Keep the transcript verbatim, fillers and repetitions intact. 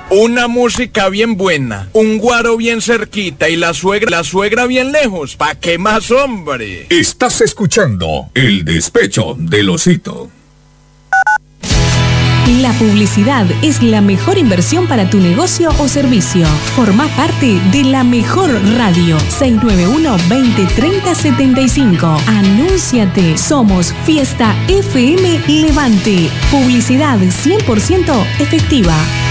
Una música bien buena, un guaro bien cerquita y la suegra, la suegra bien lejos. ¿Pa' qué más, hombre? Estás escuchando El Despecho del Osito. La publicidad es la mejor inversión para tu negocio o servicio. Formá parte de la mejor radio. seis nueve uno, veinte, treinta, setenta y cinco. Anúnciate. Somos Fiesta F M Levante. Publicidad cien por ciento efectiva.